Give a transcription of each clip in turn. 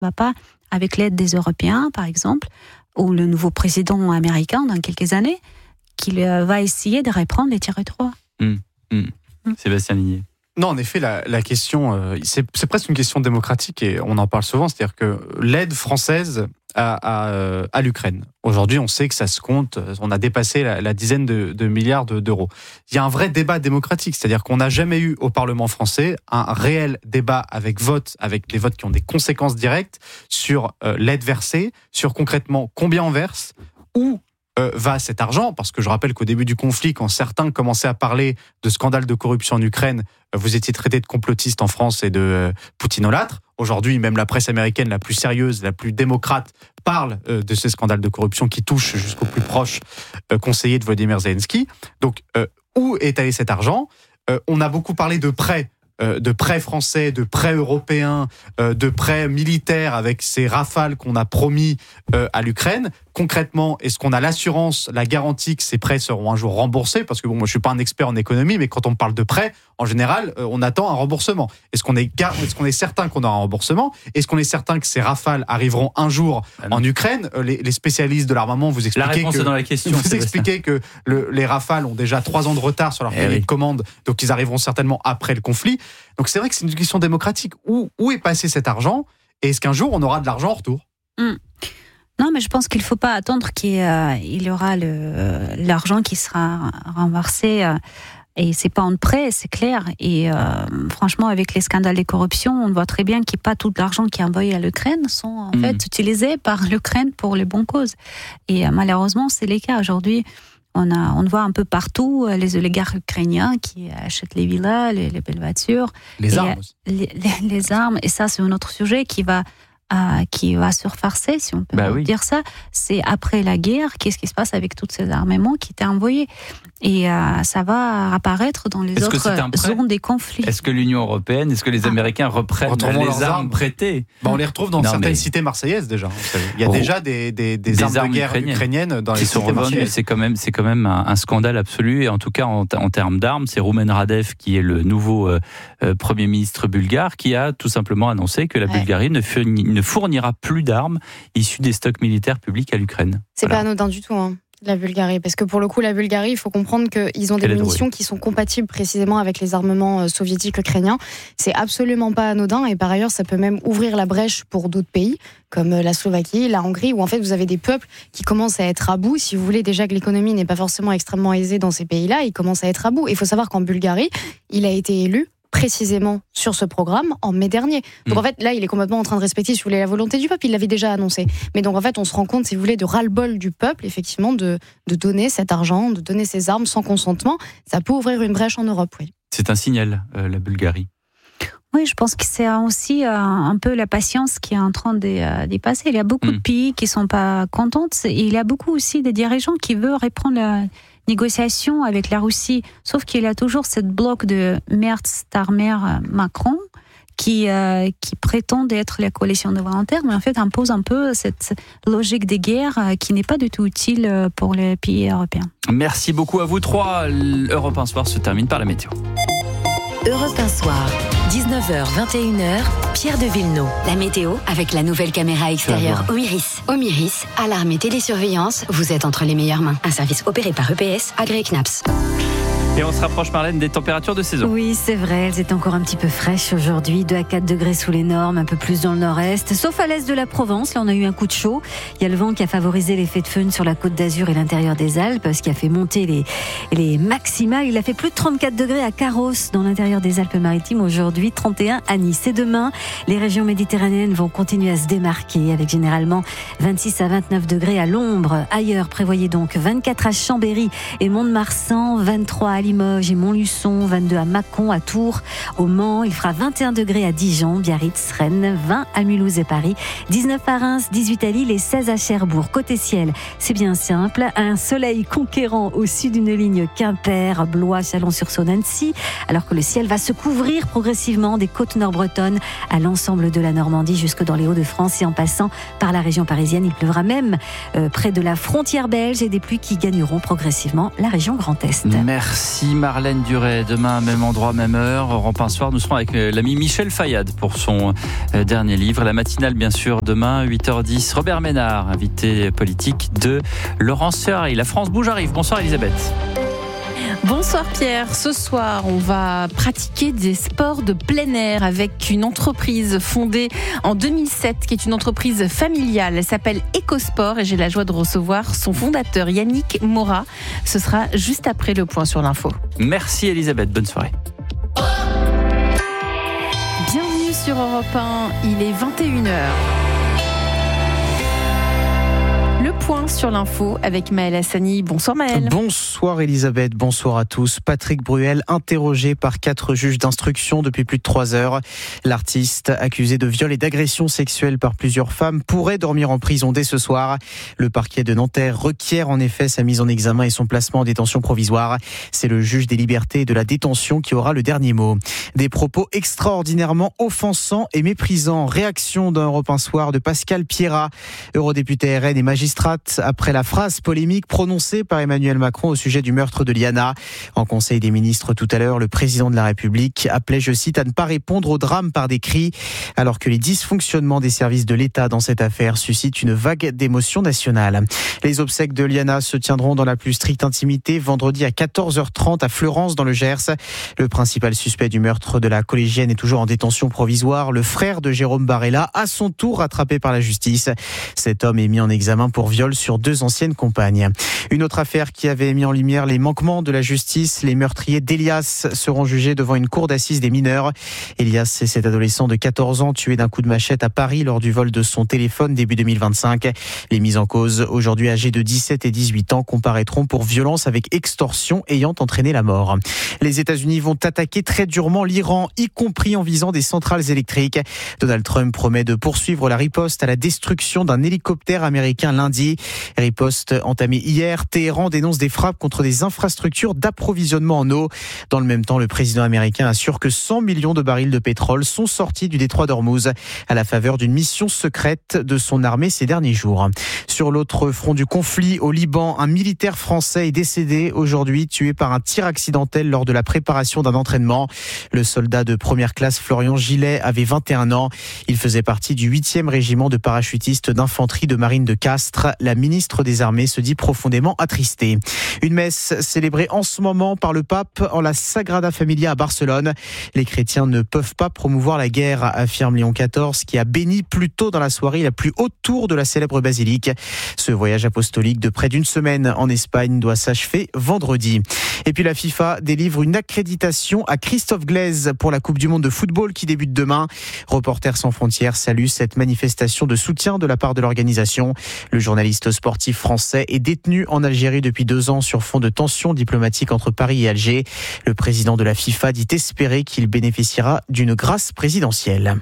va pas, avec l'aide des Européens, par exemple, ou le nouveau président américain dans quelques années, qu'il va essayer de reprendre les territoires. Sébastien Ligné. Non, en effet, la question, c'est presque une question démocratique et on en parle souvent, c'est-à-dire que l'aide française à l'Ukraine, aujourd'hui, on sait que ça se compte, on a dépassé la dizaine de milliards d'euros. Il y a un vrai débat démocratique, c'est-à-dire qu'on n'a jamais eu au Parlement français un réel débat avec des votes qui ont des conséquences directes sur l'aide versée, sur concrètement combien on verse, où va cet argent, parce que je rappelle qu'au début du conflit, quand certains commençaient à parler de scandales de corruption en Ukraine, vous étiez traité de complotiste en France et de poutinolâtre. Aujourd'hui, même la presse américaine la plus sérieuse, la plus démocrate, parle de ces scandales de corruption qui touchent jusqu'aux plus proches conseillers de Volodymyr Zelensky. Donc, où est allé cet argent ? On a beaucoup parlé de prêts français, de prêts européens, de prêts militaires avec ces rafales qu'on a promis à l'Ukraine. Concrètement, est-ce qu'on a l'assurance, la garantie que ces prêts seront un jour remboursés ? Parce que moi, je suis pas un expert en économie, mais quand on parle de prêts, en général, on attend un remboursement. Est-ce qu'on est certain qu'on aura un remboursement ? Est-ce qu'on est certain que ces rafales arriveront un jour en Ukraine ? Les spécialistes de l'armement vous expliquez que les rafales ont déjà 3 ans de retard sur leur période de commande, donc ils arriveront certainement après le conflit. Donc c'est vrai que c'est une question démocratique. Où est passé cet argent ? Et est-ce qu'un jour on aura de l'argent en retour ? Non, mais je pense qu'il ne faut pas attendre qu'il y aura l'argent qui sera renversé. Et c'est pas en prêt, c'est clair. Et franchement, avec les scandales de corruption, on voit très bien que pas tout l'argent qui est envoyé à l'Ukraine sont en fait utilisés par l'Ukraine pour les bonnes causes. Et malheureusement, c'est le cas aujourd'hui. On voit un peu partout les oligarques ukrainiens qui achètent les villas, les belles voitures, les armes aussi. Les armes. Et ça, c'est un autre sujet qui va surfarcer, si on peut dire ça. C'est après la guerre, qu'est-ce qui se passe avec tous ces armements qui étaient envoyés ? Et ça va apparaître dans les autres zones des conflits. Est-ce que l'Union européenne, est-ce que les Américains reprennent les armes prêtées ? On les retrouve dans certaines cités marseillaises déjà. Il y a déjà des armes de guerre ukrainiennes dans les cités marseillaises. C'est quand même un scandale absolu. Et en tout cas, en termes d'armes, c'est Roumen Radev qui est le nouveau Premier ministre bulgare qui a tout simplement annoncé que la Bulgarie ne fournira plus d'armes issues des stocks militaires publics à l'Ukraine. C'est pas anodin du tout, la Bulgarie, parce que pour le coup, la Bulgarie, il faut comprendre qu'ils ont des munitions qui sont compatibles précisément avec les armements soviétiques ukrainiens. C'est absolument pas anodin, et par ailleurs, ça peut même ouvrir la brèche pour d'autres pays, comme la Slovaquie, la Hongrie, où en fait, vous avez des peuples qui commencent à être à bout. Si vous voulez, déjà que l'économie n'est pas forcément extrêmement aisée dans ces pays-là, ils commencent à être à bout. Il faut savoir qu'en Bulgarie, il a été élu précisément sur ce programme en mai dernier. Donc en fait, là, il est complètement en train de respecter, si vous voulez, la volonté du peuple. Il l'avait déjà annoncé. Mais donc en fait, on se rend compte, si vous voulez, de ras-le-bol du peuple, effectivement, de donner cet argent, de donner ces armes sans consentement. Ça peut ouvrir une brèche en Europe, oui. C'est un signal, la Bulgarie. Oui, je pense que c'est aussi un peu la patience qui est en train d'y passer. Il y a beaucoup de pays qui ne sont pas contents. Et il y a beaucoup aussi de dirigeants qui veulent reprendre la négociation avec la Russie. Sauf qu'il y a toujours cette bloc de Merz, Starmer, Macron qui prétendent être la coalition de volontaires, mais en fait impose un peu cette logique des guerres qui n'est pas du tout utile pour les pays européens. Merci beaucoup à vous trois. Europe 1 Soir se termine par la météo. Europe 1 Soir, 19h, 21h, Pierre de Villeneuve. La météo avec la nouvelle caméra extérieure Omiris. Omiris, alarme et télésurveillance, vous êtes entre les meilleures mains. Un service opéré par EPS, agréé CNAPS. Et on se rapproche, Marlène, des températures de saison. Oui, c'est vrai, elles étaient encore un petit peu fraîches aujourd'hui, 2 à 4 degrés sous les normes, un peu plus dans le nord-est, sauf à l'est de la Provence. Là, on a eu un coup de chaud. Il y a le vent qui a favorisé l'effet de fun sur la côte d'Azur et l'intérieur des Alpes, ce qui a fait monter les maximales. Il a fait plus de 34 degrés à Carros, dans l'intérieur des Alpes-Maritimes aujourd'hui, 31 à Nice. Et demain, les régions méditerranéennes vont continuer à se démarquer, avec généralement 26 à 29 degrés à l'ombre. Ailleurs, prévoyez donc 24 à Chambéry et Mont-de-Marsan, 23 à Limoges et Montluçon, 22 à Mâcon, à Tours, au Mans. Il fera 21 degrés à Dijon, Biarritz, Rennes, 20 à Mulhouse et Paris, 19 à Reims, 18 à Lille et 16 à Cherbourg. Côté ciel, c'est bien simple. Un soleil conquérant au sud d'une ligne Quimper, Blois, Chalon-sur-Saône, Annecy, alors que le ciel va se couvrir progressivement des côtes nord-bretonnes à l'ensemble de la Normandie jusque dans les Hauts-de-France et en passant par la région parisienne. Il pleuvra même près de la frontière belge et des pluies qui gagneront progressivement la région Grand Est. Merci. Merci Marlène Duret. Demain, même endroit, même heure, Europe 1 Soir, nous serons avec l'ami Michel Fayad pour son dernier livre. La matinale, bien sûr, demain, 8h10. Robert Ménard, invité politique de Laurence Ferrari. La France bouge arrive. Bonsoir Elisabeth. Bonsoir Pierre, ce soir on va pratiquer des sports de plein air avec une entreprise fondée en 2007 qui est une entreprise familiale. Elle s'appelle Ecosport et j'ai la joie de recevoir son fondateur Yannick Morat. Ce sera juste après le point sur l'info. Merci Elisabeth, bonne soirée. Bienvenue sur Europe 1, il est 21h. Le point sur l'info avec Maël Hassani. Bonsoir Maël. Bonsoir Elisabeth, bonsoir à tous. Patrick Bruel interrogé par 4 juges d'instruction depuis plus de 3 heures. L'artiste accusé de viol et d'agression sexuelle par plusieurs femmes pourrait dormir en prison dès ce soir. Le parquet de Nanterre requiert en effet sa mise en examen et son placement en détention provisoire. C'est le juge des libertés et de la détention qui aura le dernier mot. Des propos extraordinairement offensants et méprisants. Réaction d'un Europe 1 Soir de Pascal Pierrat, eurodéputé RN et magistrate, après la phrase polémique prononcée par Emmanuel Macron au sujet du meurtre de Liana. En Conseil des ministres tout à l'heure, le président de la République appelait, je cite, à ne pas répondre au drame par des cris, alors que les dysfonctionnements des services de l'État dans cette affaire suscitent une vague d'émotion nationale. Les obsèques de Liana se tiendront dans la plus stricte intimité vendredi à 14h30 à Fleurance dans le Gers. Le principal suspect du meurtre de la collégienne est toujours en détention provisoire. Le frère de Jérôme Barella, à son tour rattrapé par la justice. Cet homme est mis en examen pour viol sur 2 anciennes compagnes. Une autre affaire qui avait mis en lumière les manquements de la justice. Les meurtriers d'Elias seront jugés devant une cour d'assises des mineurs. Elias, c'est cet adolescent de 14 ans tué d'un coup de machette à Paris lors du vol de son téléphone début 2025. Les mises en cause, aujourd'hui âgés de 17 et 18 ans, comparaîtront pour violence avec extorsion ayant entraîné la mort. Les États-Unis vont attaquer très durement l'Iran, y compris en visant des centrales électriques. Donald Trump promet de poursuivre la riposte à la destruction d'un hélicoptère américain lundi. Riposte entamée hier, Téhéran dénonce des frappes contre des infrastructures d'approvisionnement en eau. Dans le même temps, le président américain assure que 100 millions de barils de pétrole sont sortis du détroit d'Ormuz à la faveur d'une mission secrète de son armée ces derniers jours. Sur l'autre front du conflit, au Liban, un militaire français est décédé aujourd'hui, tué par un tir accidentel lors de la préparation d'un entraînement. Le soldat de première classe Florian Gillet avait 21 ans. Il faisait partie du 8e régiment de parachutistes d'infanterie de marine de Castres. La ministre des Armées se dit profondément attristée. Une messe célébrée en ce moment par le pape en la Sagrada Familia à Barcelone. Les chrétiens ne peuvent pas promouvoir la guerre, affirme Léon XIV, qui a béni plus tôt dans la soirée la plus haute tour de la célèbre basilique. Ce voyage apostolique de près d'1 semaine en Espagne doit s'achever vendredi. Et puis la FIFA délivre une accréditation à Christophe Glaise pour la Coupe du Monde de football qui débute demain. Reporters sans frontières salue cette manifestation de soutien de la part de l'organisation. Le journaliste sportif français est détenu en Algérie depuis 2 ans sur fond de tensions diplomatiques entre Paris et Alger. Le président de la FIFA dit espérer qu'il bénéficiera d'une grâce présidentielle.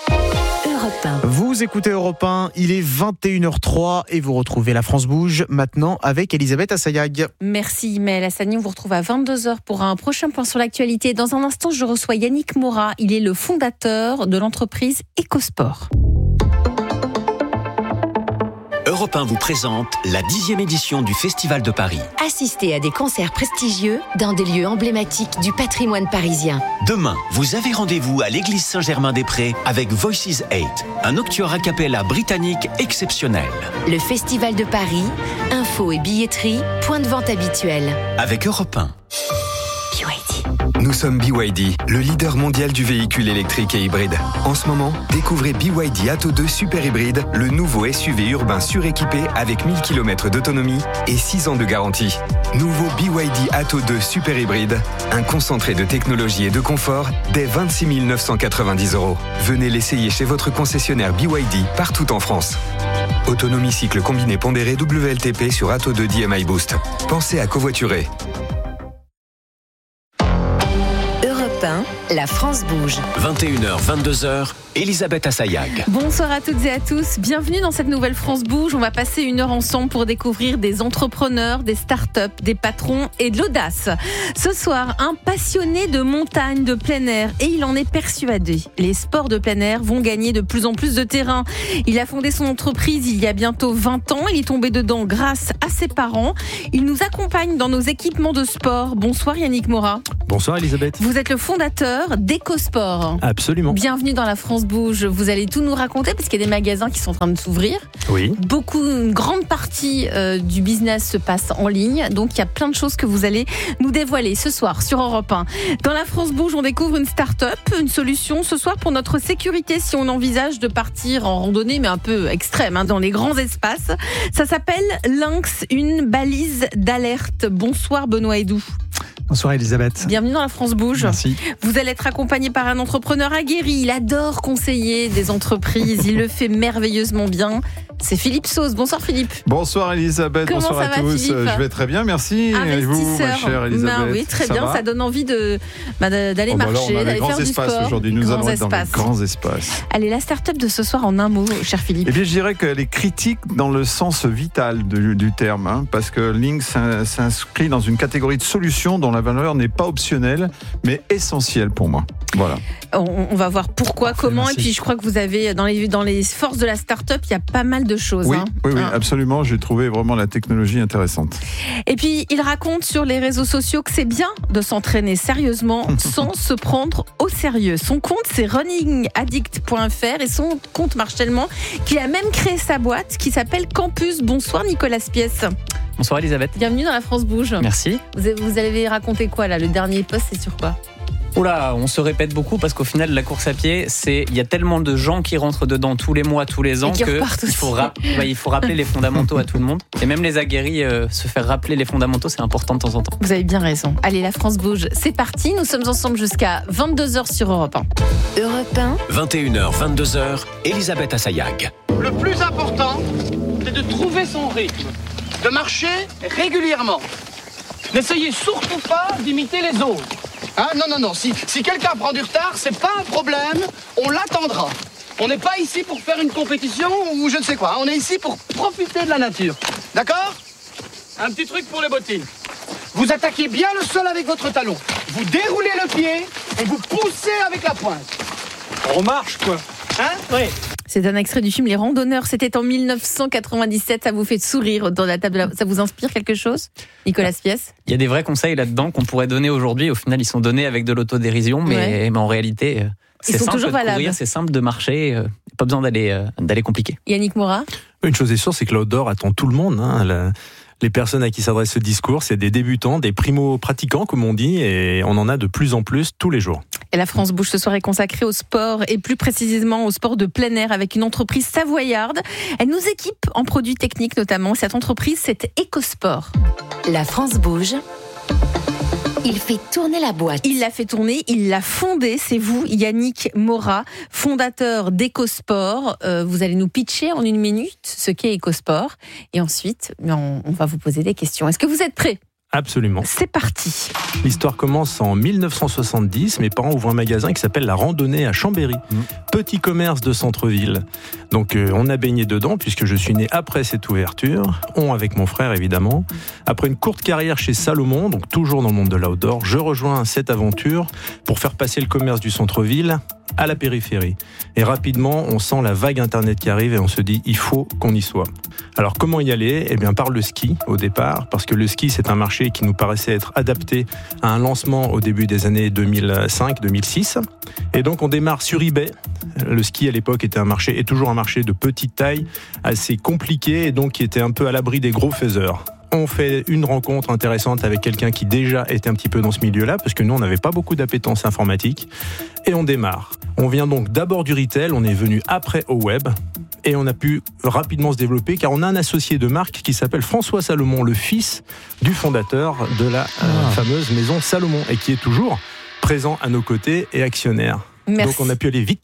Vous écoutez Europe 1, il est 21h03 et vous retrouvez La France Bouge maintenant avec Elisabeth Assayag. Merci Maël Hassani, on vous retrouve à 22h pour un prochain point sur l'actualité. Dans un instant, je reçois Yannick Morat, il est le fondateur de l'entreprise Ecosport. Europe 1 vous présente la 10e édition du Festival de Paris. Assistez à des concerts prestigieux dans des lieux emblématiques du patrimoine parisien. Demain, vous avez rendez-vous à l'église Saint-Germain-des-Prés avec Voices 8, un octuor a cappella britannique exceptionnel. Le Festival de Paris, infos et billetterie, point de vente habituel. Avec Europe 1. Nous sommes BYD, le leader mondial du véhicule électrique et hybride. En ce moment, découvrez BYD Atto 2 Super Hybride, le nouveau SUV urbain suréquipé avec 1000 km d'autonomie et 6 ans de garantie. Nouveau BYD Atto 2 Super Hybride, un concentré de technologie et de confort dès 26 990 €. Venez l'essayer chez votre concessionnaire BYD partout en France. Autonomie cycle combiné pondéré WLTP sur Atto 2 DMI Boost. Pensez à covoiturer. La France bouge. 21h, 22h, Elisabeth Assayag. Bonsoir à toutes et à tous. Bienvenue dans cette nouvelle France bouge. On va passer 1 heure ensemble pour découvrir des entrepreneurs, des startups, des patrons et de l'audace. Ce soir, un passionné de montagne, de plein air, et il en est persuadé. Les sports de plein air vont gagner de plus en plus de terrain. Il a fondé son entreprise il y a bientôt 20 ans. Il est tombé dedans grâce à ses parents. Il nous accompagne dans nos équipements de sport. Bonsoir Yannick Morat. Bonsoir Elisabeth. Vous êtes le fondateur d'EcoSport. Absolument. Bienvenue dans la France bouge. Vous allez tout nous raconter parce qu'il y a des magasins qui sont en train de s'ouvrir. Oui. Une grande partie du business se passe en ligne. Donc il y a plein de choses que vous allez nous dévoiler ce soir sur Europe 1. Dans la France bouge, on découvre une start-up, une solution ce soir pour notre sécurité si on envisage de partir en randonnée, mais un peu extrême, dans les grands espaces. Ça s'appelle Lynx, une balise d'alerte. Bonsoir Benoît Hédoux. Bonsoir Elisabeth. Bienvenue dans la France bouge. Merci. Vous allez être accompagné par un entrepreneur aguerri. Il adore conseiller des entreprises. Il le fait merveilleusement bien. C'est Philippe Sauce. Bonsoir Philippe. Bonsoir Elisabeth. Comment bonsoir ça à va, tous. Philippe ? Je vais très bien, merci. Et vous, ma chère Elisabeth ? Oui, très bien. Ça donne envie d'aller marcher, là, d'aller faire du sport. Aujourd'hui, nous allons être dans les grands espaces. Allez, la start-up de ce soir en un mot, cher Philippe. Eh bien, je dirais qu'elle est critique dans le sens vital du terme, parce que Lynx s'inscrit dans une catégorie de solutions dont la valeur n'est pas optionnelle, mais essentielle pour moi. Voilà. On va voir pourquoi, comment, merci. Et puis je crois que vous avez dans les forces de la start-up, il y a pas mal de choses. Oui, absolument. J'ai trouvé vraiment la technologie intéressante. Et puis il raconte sur les réseaux sociaux que c'est bien de s'entraîner sérieusement sans se prendre au sérieux. Son compte c'est runningaddict.fr et son compte marche tellement qu'il a même créé sa boîte qui s'appelle Campus. Bonsoir Nicolas Spies. Bonsoir Elisabeth. Bienvenue dans la France bouge. Merci. Vous allez raconter quoi là ? Le dernier post c'est sur quoi ? Oula, on se répète beaucoup parce qu'au final, la course à pied, il y a tellement de gens qui rentrent dedans tous les mois, tous les ans qu'il faut rappeler les fondamentaux à tout le monde. Et même les aguerris, se faire rappeler les fondamentaux, c'est important de temps en temps. Vous avez bien raison. Allez, la France bouge, c'est parti. Nous sommes ensemble jusqu'à 22h sur Europe 1. Europe 1. 21h, 22h, Elisabeth Assayag. Le plus important, c'est de trouver son rythme, de marcher régulièrement. N'essayez surtout pas d'imiter les autres. Non. Si quelqu'un prend du retard, c'est pas un problème. On l'attendra. On n'est pas ici pour faire une compétition ou je ne sais quoi. On est ici pour profiter de la nature. D'accord ? Un petit truc pour les bottines. Vous attaquez bien le sol avec votre talon. Vous déroulez le pied et vous poussez avec la pointe. On marche, quoi. Oui. C'est un extrait du film Les Randonneurs. C'était en 1997. Ça vous fait sourire autour de la table. Ça vous inspire quelque chose, Nicolas Spies ? Il y a des vrais conseils là-dedans qu'on pourrait donner aujourd'hui. Au final, ils sont donnés avec de l'autodérision, mais en réalité, c'est simple de courir, c'est simple de marcher. Pas besoin d'aller compliquer. Yannick Morat ? Une chose est sûre, c'est que l'outdoor attend tout le monde. Les personnes à qui s'adresse ce discours, c'est des débutants, des primo-pratiquants, comme on dit, et on en a de plus en plus tous les jours. Et la France bouge ce soir est consacrée au sport, et plus précisément au sport de plein air, avec une entreprise savoyarde. Elle nous équipe en produits techniques notamment. Cette entreprise, c'est EcoSport. La France bouge. Il fait tourner la boîte. Il l'a fait tourner, il l'a fondée. C'est vous, Yannick Morat, fondateur d'EcoSport. Vous allez nous pitcher en 1 minute ce qu'est EcoSport. Et ensuite, on va vous poser des questions. Est-ce que vous êtes prêts ? Absolument. C'est parti. L'histoire commence en 1970. Mes parents ouvrent un magasin qui s'appelle La Randonnée à Chambéry. Petit commerce de centre-ville. Donc on a baigné dedans puisque je suis né après cette ouverture. Avec mon frère évidemment. Après une courte carrière chez Salomon, donc toujours dans le monde de l'outdoor, je rejoins cette aventure pour faire passer le commerce du centre-ville à la périphérie. Et rapidement, on sent la vague Internet qui arrive et on se dit, il faut qu'on y soit. Alors, comment y aller ? Eh bien, par le ski, au départ, parce que le ski, c'est un marché qui nous paraissait être adapté à un lancement au début des années 2005-2006. Et donc, on démarre sur eBay. Le ski, à l'époque, était toujours un marché de petite taille, assez compliqué, et donc qui était un peu à l'abri des gros faiseurs. On fait une rencontre intéressante avec quelqu'un qui déjà était un petit peu dans ce milieu-là, parce que nous, on n'avait pas beaucoup d'appétence informatique. Et on démarre. On vient donc d'abord du retail, on est venu après au web. Et on a pu rapidement se développer, car on a un associé de marque qui s'appelle François Salomon, le fils du fondateur de la fameuse maison Salomon, et qui est toujours présent à nos côtés et actionnaire. Merci. Donc on a pu aller vite.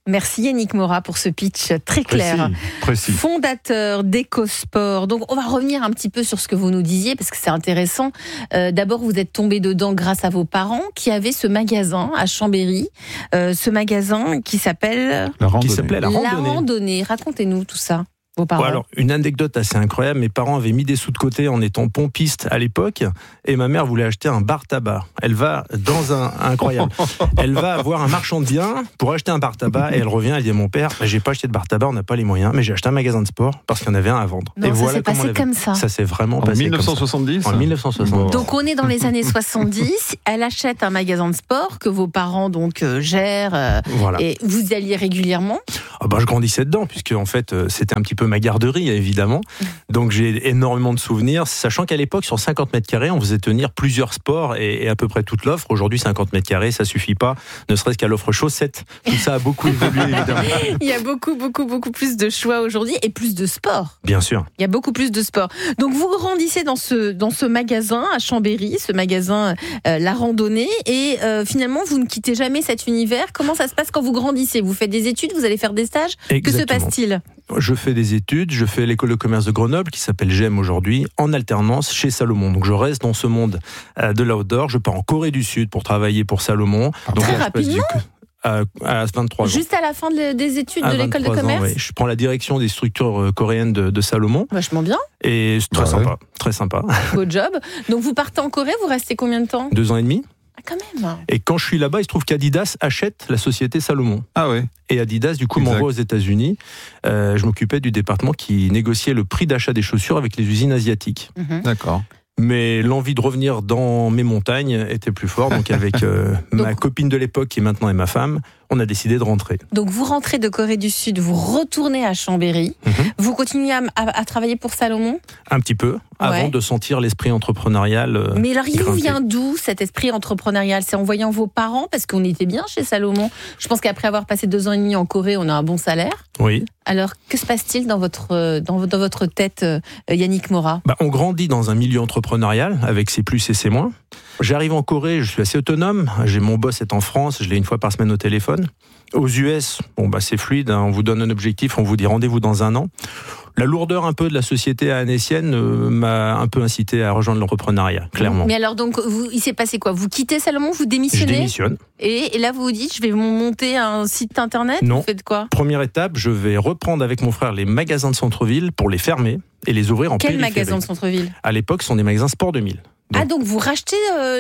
Merci Yannick Morat pour ce pitch très clair. Précis. Fondateur d'EcoSport. Donc on va revenir un petit peu sur ce que vous nous disiez parce que c'est intéressant. D'abord, vous êtes tombé dedans grâce à vos parents qui avaient ce magasin à Chambéry. Ce magasin qui s'appelait La Randonnée. Racontez-nous tout ça. Vos parents. Alors, une anecdote assez incroyable, mes parents avaient mis des sous de côté en étant pompistes à l'époque, et ma mère voulait acheter un bar tabac. Elle va dans incroyable. Elle va voir un marchand de biens pour acheter un bar tabac, et elle revient, elle dit à mon père, j'ai pas acheté de bar tabac, on n'a pas les moyens, mais j'ai acheté un magasin de sport parce qu'il y en avait un à vendre. Non, et ça voilà s'est passé comme ça. Ça s'est vraiment passé 1970 comme ça. En 1970. Donc on est dans les années 70, elle achète un magasin de sport que vos parents donc gèrent, voilà. Et vous y alliez régulièrement. Je grandissais dedans, puisque en fait c'était un petit peu ma garderie évidemment, donc j'ai énormément de souvenirs, sachant qu'à l'époque sur 50 mètres carrés on faisait tenir plusieurs sports et à peu près toute l'offre. Aujourd'hui 50 mètres carrés ça suffit pas, ne serait-ce qu'à l'offre chaussettes, tout ça a beaucoup évolué évidemment. Il y a beaucoup plus de choix aujourd'hui et plus de sport. Bien sûr. Il y a beaucoup plus de sport. Donc vous grandissez dans ce magasin à Chambéry, ce magasin La Randonnée, et finalement vous ne quittez jamais cet univers. Comment ça se passe quand vous grandissez? Vous faites des études, vous allez faire des stages? Exactement. Que se passe-t-il? Je fais des études, je fais l'école de commerce de Grenoble qui s'appelle GEM aujourd'hui, en alternance chez Salomon. Donc je reste dans ce monde de l'outdoor. Je pars en Corée du Sud pour travailler pour Salomon. Donc, très rapidement à 23 ans. Juste à la fin des études de l'école de commerce oui. Je prends la direction des structures coréennes de Salomon. Vachement bien. Et c'est très sympa, très sympa. Beau job. Donc vous partez en Corée, vous restez combien de temps? 2 ans et demi. Ah, quand même. Et quand je suis là-bas, il se trouve qu'Adidas achète la société Salomon. Ah ouais. Et Adidas, du coup, m'envoie aux États-Unis. Je m'occupais du département qui négociait le prix d'achat des chaussures avec les usines asiatiques. D'accord. Mais l'envie de revenir dans mes montagnes était plus forte. Donc avec ma copine de l'époque, qui maintenant est ma femme, on a décidé de rentrer. Donc vous rentrez de Corée du Sud, vous retournez à Chambéry. Vous continuez à travailler pour Salomon? Un petit peu, avant de sentir l'esprit entrepreneurial. Mais alors il vous vient d'où cet esprit entrepreneurial? C'est en voyant vos parents? Parce qu'on était bien chez Salomon. Je pense qu'après avoir passé 2 ans et demi en Corée, on a un bon salaire. Oui. Alors que se passe-t-il dans votre tête, Yannick Morat? On grandit dans un milieu entrepreneurial avec ses plus et ses moins. J'arrive en Corée, je suis assez autonome. J'ai mon boss est en France, je l'ai une fois par semaine au téléphone. Aux US, c'est fluide, on vous donne un objectif, on vous dit rendez-vous dans 1 an. La lourdeur un peu de la société annécienne m'a un peu incité à rejoindre l'entrepreneuriat, clairement. Mais alors donc, il s'est passé quoi? Vous quittez Salomon, vous démissionnez? Je démissionne. Et là vous vous dites, je vais monter un site internet? Non. Vous faites quoi? Première étape, je vais reprendre avec mon frère les magasins de centre-ville pour les fermer et les ouvrir en périphérie. Quels magasins de centre-ville? À l'époque, ce sont des magasins Sport 2000. Donc vous rachetez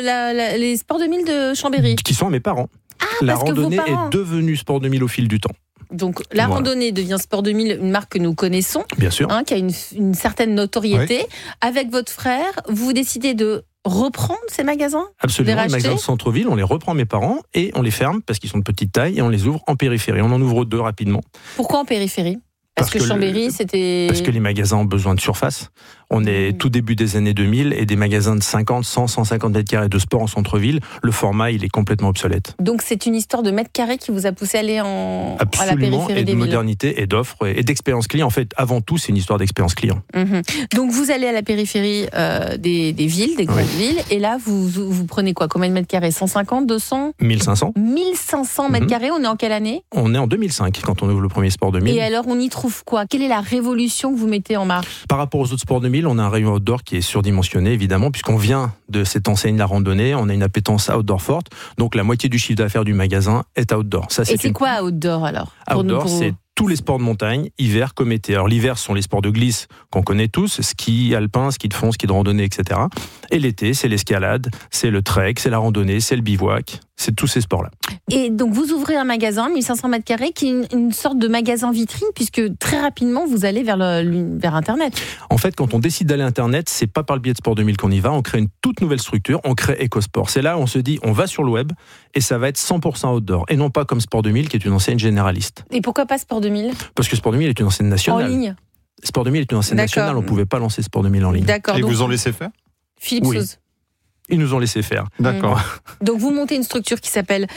les Sport 2000 de Chambéry? Qui sont à mes parents. La randonnée est devenue Sport 2000 au fil du temps. Donc la randonnée devient Sport 2000, une marque que nous connaissons, bien sûr, qui a une certaine notoriété. Oui. Avec votre frère, vous décidez de reprendre ces magasins? Absolument, les magasins de centre-ville, on les reprend mes parents et on les ferme parce qu'ils sont de petite taille et on les ouvre en périphérie. On en ouvre 2 rapidement. Pourquoi en périphérie? Parce que Chambéry, c'était... Parce que les magasins ont besoin de surface. On est tout début des années 2000 et des magasins de 50, 100, 150 mètres carrés de sport en centre-ville, le format, il est complètement obsolète. Donc c'est une histoire de mètres carrés qui vous a poussé à aller à la périphérie des villes. Absolument, et de modernité et d'offres et d'expérience client. En fait, avant tout, c'est une histoire d'expérience client. Donc vous allez à la périphérie des villes, des grandes villes, et là, vous prenez quoi? Combien de mètres carrés? 150, 200? 1500. 1500 mètres carrés, on est en quelle année? On est en 2005, quand on ouvre le premier Sport 2000. Et alors, on y trouve quoi? Quelle est la révolution que vous mettez en marche? Par rapport aux autres Sports 2000, on a un rayon outdoor qui est surdimensionné, évidemment, puisqu'on vient de cette enseigne La Randonnée, on a une appétence outdoor forte, donc la moitié du chiffre d'affaires du magasin est outdoor. Ça, et c'est quoi outdoor alors? Outdoor, c'est tous les sports de montagne, hiver comme été. Alors l'hiver, ce sont les sports de glisse qu'on connaît tous, ski alpin, ski de fond, ski de randonnée, etc. Et l'été, c'est l'escalade, c'est le trek, c'est la randonnée, c'est le bivouac, c'est tous ces sports-là. Et donc vous ouvrez un magasin, 1500 mètres carrés, qui est une sorte de magasin vitrine, puisque très rapidement, vous allez vers Internet. En fait, quand on décide d'aller Internet, c'est pas par le biais de Sport 2000 qu'on y va, on crée une toute nouvelle structure, on crée EcoSport. C'est là où on se dit, on va sur le web, et ça va être 100% outdoor, et non pas comme Sport 2000, qui est une enseigne généraliste. Et pourquoi pas Sport 2000? Parce que Sport 2000 est une enseigne nationale. En ligne? Sport 2000 est une enseigne nationale, on ne pouvait pas lancer Sport 2000 en ligne. D'accord. Et donc, vous ont laissé faire? Philippe Sauze. Ils nous ont laissé faire. D'accord. Donc vous montez une structure qui s'appelle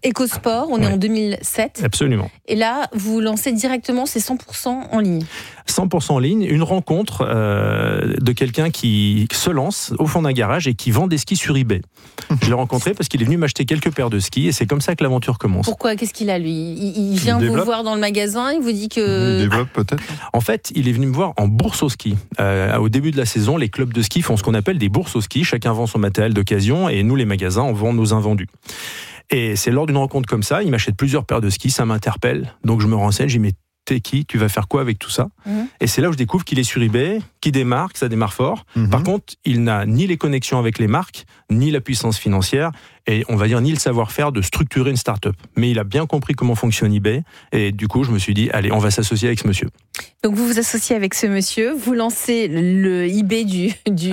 EcoSport, on est en 2007. Absolument. Et là, vous lancez directement, c'est 100% en ligne. 100% en ligne, une rencontre de quelqu'un qui se lance au fond d'un garage et qui vend des skis sur eBay. Je l'ai rencontré parce qu'il est venu m'acheter quelques paires de skis et c'est comme ça que l'aventure commence. Pourquoi ? Qu'est-ce qu'il a lui ? Il vient vous voir dans le magasin, il vous dit que... Il développe peut-être. En fait, il est venu me voir en bourse au ski. Au début de la saison, les clubs de ski font ce qu'on appelle des bourses au ski. Chacun vend son matériel d'occasion et nous, les magasins, on vend nos invendus. Et c'est lors d'une rencontre comme ça, il m'achète plusieurs paires de skis, ça m'interpelle. Donc je me renseigne, je dis mais t'es qui ? Tu vas faire quoi avec tout ça ? Et c'est là où je découvre qu'il est sur eBay, qu'il démarre, que ça démarre fort. Par contre, il n'a ni les connexions avec les marques, ni la puissance financière, et on va dire ni le savoir-faire de structurer une start-up. Mais il a bien compris comment fonctionne eBay, et du coup, je me suis dit, allez, on va s'associer avec ce monsieur. Donc vous vous associez avec ce monsieur, vous lancez le eBay du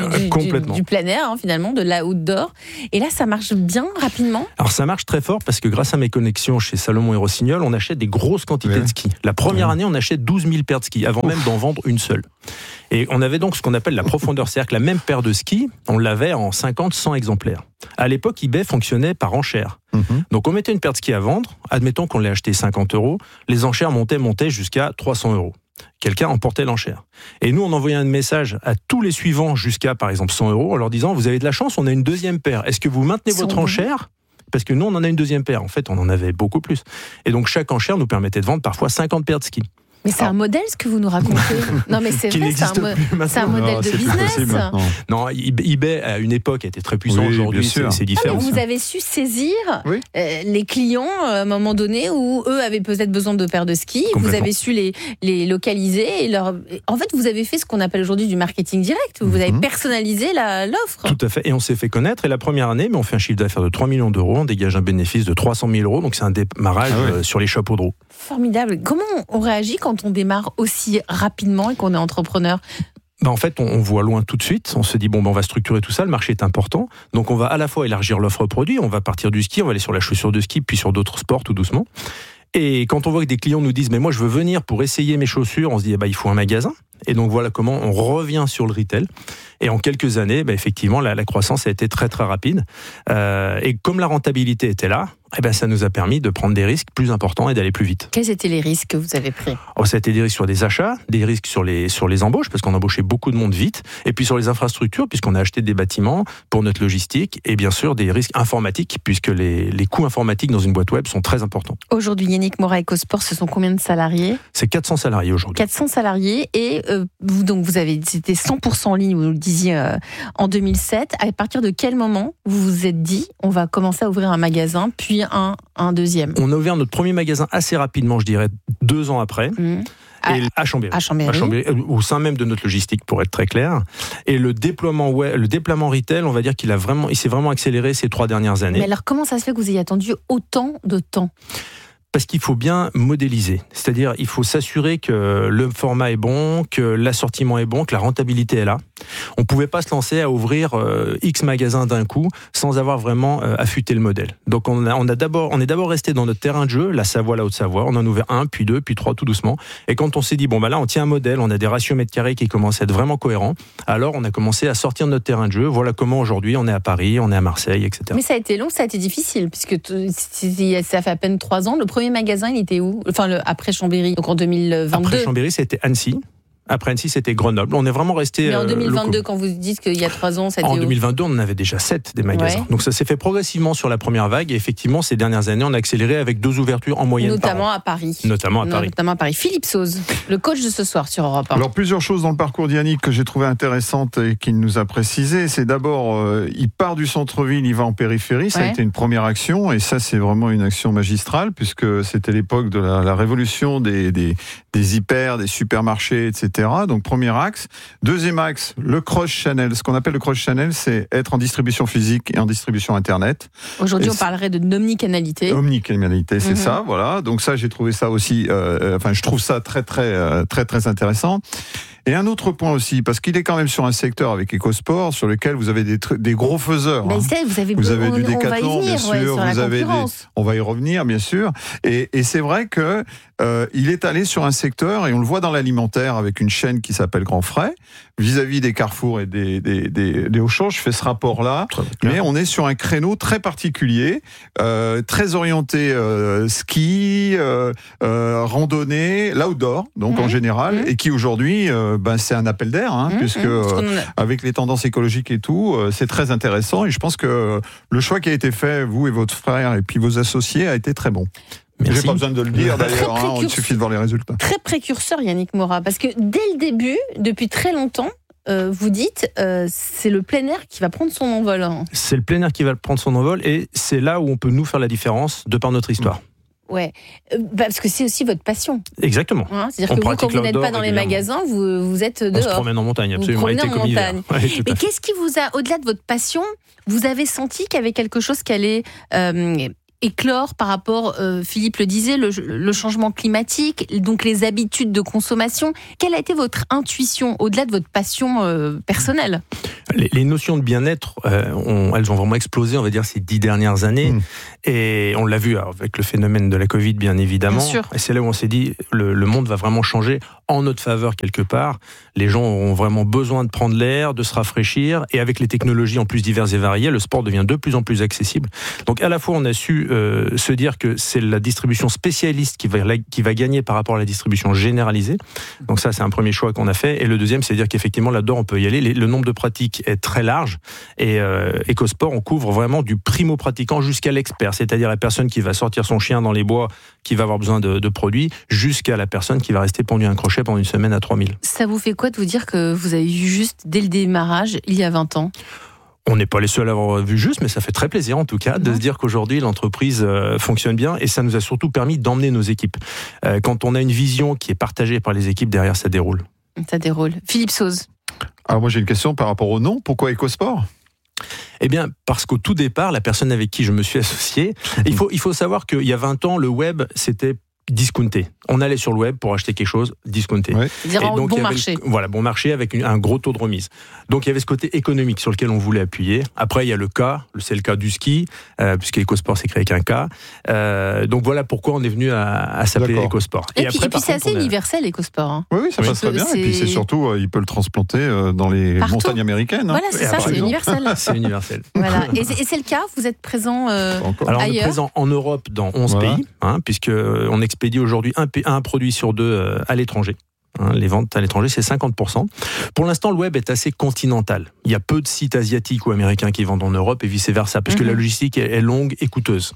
plein air, finalement, de l'outdoor. Et là, ça marche bien, rapidement ? Alors ça marche très fort parce que grâce à mes connexions chez Salomon et Rossignol, on achète des grosses quantités de skis. La première année, on achète 12 000 paires de skis, avant même d'en vendre une seule. Et on avait donc ce qu'on appelle la profondeur cercle. La même paire de skis, on l'avait en 50-100 exemplaires. À l'époque, eBay fonctionnait par enchères. Donc on mettait une paire de skis à vendre, admettons qu'on l'ait acheté 50 €, les enchères montaient jusqu'à 300 €. Quelqu'un emportait l'enchère. Et nous, on envoyait un message à tous les suivants jusqu'à, par exemple, 100 € en leur disant « Vous avez de la chance, on a une deuxième paire. Est-ce que vous maintenez votre enchère ?» Parce que nous, on en a une deuxième paire. En fait, on en avait beaucoup plus. Et donc, chaque enchère nous permettait de vendre parfois 50 paires de skis. Mais c'est un modèle ce que vous nous racontez. Non mais c'est vrai, c'est un modèle de business. Non, eBay à une époque était très puissant, aujourd'hui c'est différent. Vous avez su saisir les clients à un moment donné où eux avaient peut-être besoin de paires de skis, vous avez su les localiser et en fait vous avez fait ce qu'on appelle aujourd'hui du marketing direct, vous avez personnalisé l'offre. Tout à fait, et on s'est fait connaître et la première année, on fait un chiffre d'affaires de 3 millions €, on dégage un bénéfice de 300 000 €, donc c'est un démarrage sur les chapeaux de roue. Formidable. Comment on réagit quand on démarre aussi rapidement et qu'on est entrepreneur ? En fait, on voit loin tout de suite. On se dit, on va structurer tout ça. Le marché est important. Donc, on va à la fois élargir l'offre produit. On va partir du ski, on va aller sur la chaussure de ski, puis sur d'autres sports tout doucement. Et quand on voit que des clients nous disent, mais moi, je veux venir pour essayer mes chaussures, on se dit, il faut un magasin. Et donc, voilà comment on revient sur le retail. Et en quelques années, effectivement, la croissance a été très, très rapide. Et comme la rentabilité était là, ça nous a permis de prendre des risques plus importants et d'aller plus vite. Quels étaient les risques que vous avez pris ? Ça a été des risques sur des achats, des risques sur les embauches, parce qu'on embauchait beaucoup de monde vite, et puis sur les infrastructures, puisqu'on a acheté des bâtiments pour notre logistique, et bien sûr des risques informatiques, puisque les coûts informatiques dans une boîte web sont très importants. Aujourd'hui, Yannick Morat, EcoSport, ce sont combien de salariés ? C'est 400 salariés aujourd'hui. 400 salariés, et c'était 100% en ligne, vous le disiez, en 2007. À partir de quel moment vous vous êtes dit, on va commencer à ouvrir un magasin, puis un deuxième ? On a ouvert notre premier magasin assez rapidement, je dirais 2 ans après. À Chambéry, au sein même de notre logistique, pour être très clair. Et le déploiement retail, on va dire il s'est vraiment accéléré ces 3 dernières années. Mais alors, comment ça se fait que vous ayez attendu autant de temps ? Parce qu'il faut bien modéliser. C'est-à-dire, il faut s'assurer que le format est bon, que l'assortiment est bon, que la rentabilité est là. On ne pouvait pas se lancer à ouvrir X magasins d'un coup sans avoir vraiment affûté le modèle. Donc on est d'abord resté dans notre terrain de jeu, la Savoie, la Haute-Savoie. On en a ouvert 1, puis 2, puis 3, tout doucement. Et quand on s'est dit, là, on tient un modèle, on a des ratios mètres carrés qui commencent à être vraiment cohérents, alors on a commencé à sortir de notre terrain de jeu. Voilà comment aujourd'hui on est à Paris, on est à Marseille, etc. Mais ça a été long, ça a été difficile, puisque ça fait à peine 3 ans. Le premier magasin, il était où ? Après Chambéry, donc en 2022. Après Chambéry, c'était Annecy. Après Annecy, c'était Grenoble. On est vraiment resté. Mais en 2022, quand vous dites qu'il y a 3 ans, c'était En 2022, on en avait déjà 7 des magasins. Ouais. Donc ça s'est fait progressivement sur la première vague. Et effectivement, ces dernières années, on a accéléré avec 2 ouvertures en moyenne. Notamment à Paris. Notamment à Paris. Philippe Sauze, le coach de ce soir sur Europe 1. Alors, plusieurs choses dans le parcours d'Yannick que j'ai trouvé intéressantes et qu'il nous a précisé. C'est d'abord, il part du centre-ville, il va en périphérie. Ça a été une première action. Et ça, c'est vraiment une action magistrale, puisque c'était l'époque de la révolution des hyper, des supermarchés, etc. Donc, premier axe. Deuxième axe, le cross-channel. Ce qu'on appelle le cross-channel, c'est être en distribution physique et en distribution Internet. Aujourd'hui, on parlerait de omnicanalité. Omnicanalité, c'est ça, voilà. Donc ça, j'ai trouvé ça aussi, je trouve ça très, très, très, très intéressant. Et un autre point aussi, parce qu'il est quand même sur un secteur avec EcoSport sur lequel vous avez des gros faiseurs. Mais vous avez du Décathlon, bien sûr, vous avez on va y revenir, bien sûr. Et c'est vrai que il est allé sur un secteur, et on le voit dans l'alimentaire avec une chaîne qui s'appelle Grand Frais, vis-à-vis des Carrefour et des Auchan. Je fais ce rapport-là, mais on est sur un créneau très particulier, très orienté ski, randonnée, l'outdoor, donc en général, et qui aujourd'hui, c'est un appel d'air, puisque avec les tendances écologiques et tout, c'est très intéressant. Et je pense que le choix qui a été fait, vous et votre frère et puis vos associés, a été très bon. J'ai pas besoin de le dire d'ailleurs, il suffit de voir les résultats. Très précurseur, Yannick Morat, parce que dès le début, depuis très longtemps, vous dites c'est le plein air qui va prendre son envol. C'est le plein air qui va prendre son envol, et c'est là où on peut nous faire la différence de par notre histoire. Ouais, parce que c'est aussi votre passion. Exactement. C'est-à-dire que vous, quand vous n'êtes pas dans les magasins, vous êtes dehors. On se promène en montagne, absolument. Vous promenez en montagne. Et qu'est-ce qui vous a, au-delà de votre passion, vous avez senti qu'il y avait quelque chose qui allait éclore par rapport, Philippe le disait, le changement climatique, donc les habitudes de consommation. Quelle a été votre intuition, au-delà de votre passion personnelle ? Les notions de bien-être, elles ont vraiment explosé, on va dire, ces 10 dernières années. Et on l'a vu avec le phénomène de la Covid, bien évidemment. Bien sûr. Et c'est là où on s'est dit, le monde va vraiment changer en notre faveur quelque part. Les gens auront vraiment besoin de prendre l'air, de se rafraîchir. Et avec les technologies en plus diverses et variées, le sport devient de plus en plus accessible. Donc à la fois, on a su se dire que c'est la distribution spécialiste qui va gagner par rapport à la distribution généralisée. Donc ça, c'est un premier choix qu'on a fait. Et le deuxième, c'est dire qu'effectivement, là-dedans, on peut y aller. Le nombre de pratiques est très large. Et EcoSport, on couvre vraiment du primo-pratiquant jusqu'à l'expert, c'est-à-dire la personne qui va sortir son chien dans les bois, qui va avoir besoin de produits, jusqu'à la personne qui va rester pendue à un crochet pendant une semaine à 3000. Ça vous fait quoi de vous dire que vous avez vu juste dès le démarrage, il y a 20 ans ? On n'est pas les seuls à avoir vu juste, mais ça fait très plaisir en tout cas de se dire qu'aujourd'hui l'entreprise fonctionne bien, et ça nous a surtout permis d'emmener nos équipes. Quand on a une vision qui est partagée par les équipes, derrière ça déroule. Ça déroule. Philippe Sauze. Alors moi j'ai une question par rapport au nom. Pourquoi EcoSport ? Eh bien, parce qu'au tout départ, la personne avec qui je me suis associé, il faut savoir qu'il y a 20 ans, le web, c'était discounté. On allait sur le web pour acheter quelque chose, discounté. Ouais. C'est-à-dire bon marché. Voilà, bon marché avec un gros taux de remise. Donc il y avait ce côté économique sur lequel on voulait appuyer. Après, il y a le cas, c'est le cas du ski, puisque EcoSport s'est créé avec un cas. Donc voilà pourquoi on est venu à s'appeler EcoSport. Et puis c'est assez universel, EcoSport. Hein. Oui, ça passe très bien. Et puis c'est surtout, il peut le transplanter dans les montagnes américaines. Voilà, c'est ça, c'est universel. C'est universel. Voilà. Et c'est le cas, vous êtes présent Alors on est présent en Europe dans 11 pays, puisqu'on expédie aujourd'hui un produit sur 2 à l'étranger. Les ventes à l'étranger, c'est 50%. Pour l'instant, le web est assez continental. Il y a peu de sites asiatiques ou américains qui vendent en Europe et vice-versa, puisque la logistique est longue et coûteuse.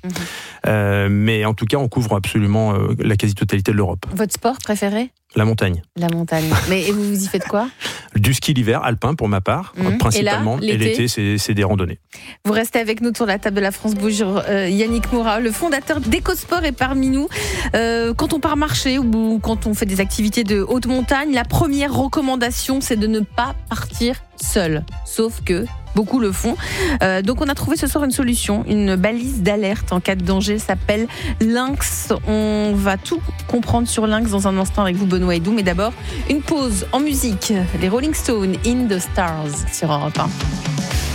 Mais en tout cas, on couvre absolument la quasi-totalité de l'Europe. Votre sport préféré ? La montagne. La montagne. Mais vous y faites quoi ? Du ski l'hiver, alpin pour ma part, principalement. Et l'été, c'est des randonnées. Vous restez avec nous sur la table de la France Bouge. Yannick Morat, le fondateur d'EcoSport, est parmi nous. Quand on part marcher ou quand on fait des activités de haute montagne, la première recommandation, c'est de ne pas partir seul. Sauf que beaucoup le font. Donc on a trouvé ce soir une solution, une balise d'alerte en cas de danger, s'appelle Lynx. On va tout comprendre sur Lynx dans un instant avec vous, Benoît Hédou. Mais d'abord, une pause en musique. Les Rolling Stones, In the Stars, sur Europe 1.